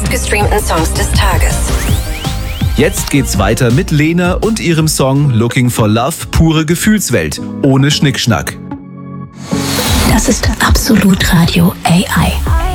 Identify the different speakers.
Speaker 1: meistgestreamten Songs des Tages.
Speaker 2: Jetzt geht's weiter mit Lena und ihrem Song Looking for Love, pure Gefühlswelt, ohne Schnickschnack.
Speaker 3: Das ist Absolut Radio AI.